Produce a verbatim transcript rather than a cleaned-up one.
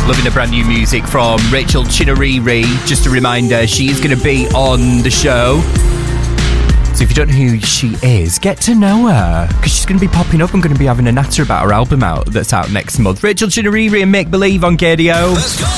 Loving the brand new music from Rachel Chinouriri. Just a reminder, she is going to be on the show. So if you don't know who she is, get to know her, because she's going to be popping up. I'm going to be having a natter about her album out that's out next month. Rachel Chinouriri and Make Believe on K D O. Let's go!